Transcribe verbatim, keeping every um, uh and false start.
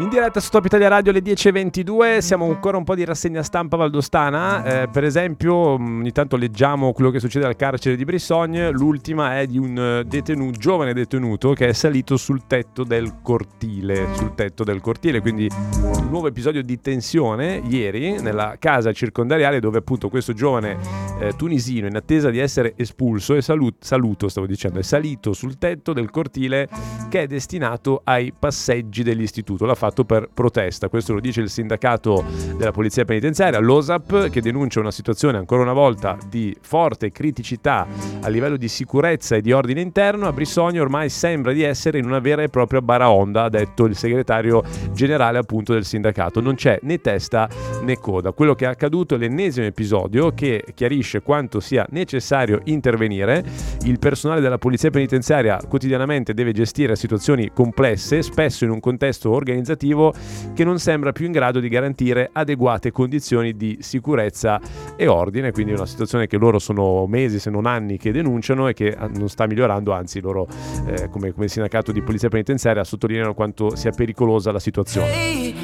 In diretta su Top Italia Radio alle dieci e ventidue, siamo ancora un po' di rassegna stampa valdostana, eh, per esempio ogni tanto leggiamo quello che succede al carcere di Brissogne. L'ultima è di un detenuto, giovane detenuto che è salito sul tetto del cortile, sul tetto del cortile, quindi un nuovo episodio di tensione ieri nella casa circondariale dove appunto questo giovane eh, tunisino in attesa di essere espulso è salut- saluto, stavo dicendo, è salito sul tetto del cortile che è destinato ai passeggi dell'istituto. L'ha fatto per protesta, questo lo dice il sindacato della polizia penitenziaria, l'O S A P, che denuncia una situazione ancora una volta di forte criticità a livello di sicurezza e di ordine interno. A Brissogne ormai sembra di essere in una vera e propria baraonda, ha detto il segretario generale appunto del sindacato. Non c'è né testa né coda. Quello che è accaduto è l'ennesimo episodio che chiarisce quanto sia necessario intervenire. Il personale della polizia penitenziaria quotidianamente deve gestire situazioni complesse, spesso in un contesto organizzativo che non sembra più in grado di garantire adeguate condizioni di sicurezza e ordine, quindi è una situazione che loro sono mesi se non anni che denunciano e che non sta migliorando, anzi loro eh, come, come sindacato di polizia penitenziaria sottolineano quanto sia pericolosa la situazione.